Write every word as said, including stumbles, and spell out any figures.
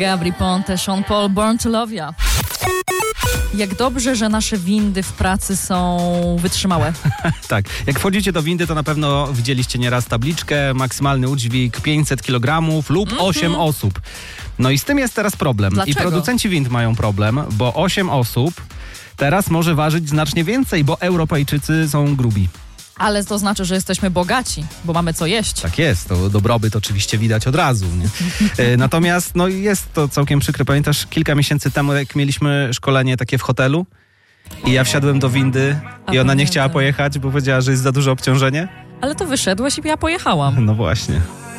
Gabry Ponte, Sean Paul, Born to Love Ya. Jak dobrze, że nasze windy w pracy są wytrzymałe. Tak, jak wchodzicie do windy, to na pewno widzieliście nieraz tabliczkę, maksymalny udźwig pięćset kilogramów lub mm-hmm. osiem osób. No i z tym jest teraz problem. Dlaczego? I producenci wind mają problem, bo osiem osób teraz może ważyć znacznie więcej, bo Europejczycy są grubi. Ale to znaczy, że jesteśmy bogaci, bo mamy co jeść. Tak jest, to dobrobyt oczywiście widać od razu. Nie? E, natomiast no, jest to całkiem przykre. Pamiętasz, kilka miesięcy temu, jak mieliśmy szkolenie takie w hotelu i ja wsiadłem do windy i ona nie chciała pojechać, bo powiedziała, że jest za duże obciążenie? Ale to wyszedłeś i ja pojechałam. No właśnie.